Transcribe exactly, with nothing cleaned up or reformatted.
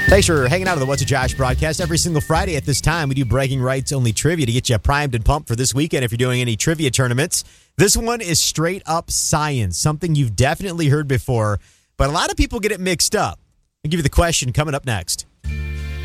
Thanks for hanging out on the What's a Josh broadcast. Every single Friday at this time, we do bragging rights only trivia to get you primed and pumped for this weekend if you're doing any trivia tournaments. This one is straight up science, something you've definitely heard before, but a lot of people get it mixed up. I'll give you the question coming up next.